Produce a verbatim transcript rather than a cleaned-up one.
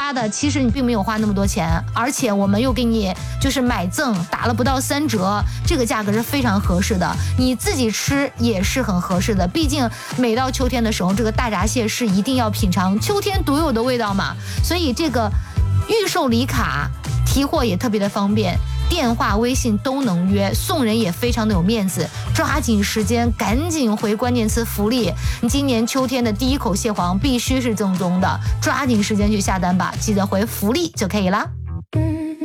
花的，其实你并没有花那么多钱，而且我们又给你就是买赠打了不到三折，这个价格是非常合适的，你自己吃也是很合适的。毕竟每到秋天的时候，这个大闸蟹是一定要品尝秋天独有的味道嘛，所以这个预售礼卡提货也特别的方便，电话微信都能约，送人也非常的有面子，抓紧时间赶紧回关键词福利，你今年秋天的第一口蟹黄必须是正宗的，抓紧时间去下单吧，记得回福利就可以了。